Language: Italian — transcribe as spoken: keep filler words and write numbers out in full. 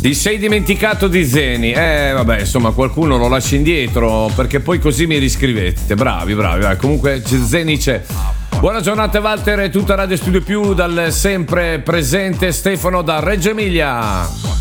Ti sei dimenticato di Zeni. Eh vabbè, insomma, qualcuno lo lascia indietro, perché poi così mi riscrivete. Bravi, bravi, bravi. Comunque Zeni c'è. Buona giornata Walter e tutta Radio Studio Più dal sempre presente Stefano da Reggio Emilia.